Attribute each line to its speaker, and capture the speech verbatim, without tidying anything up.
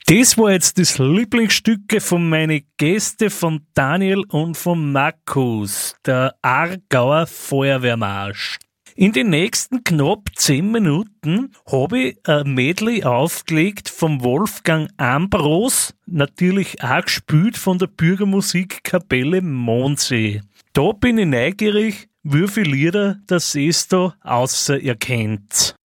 Speaker 1: Das war jetzt das Lieblingsstücke von meinen Gäste, von Daniel und von Markus, der Aargauer Feuerwehrmarsch. In den nächsten knapp zehn Minuten habe ich ein Medley aufgelegt vom Wolfgang Ambros, natürlich auch gespielt von der Bürgermusikkapelle Mondsee. Da bin ich neugierig, wie viele Lieder das es da außer ihr kennt.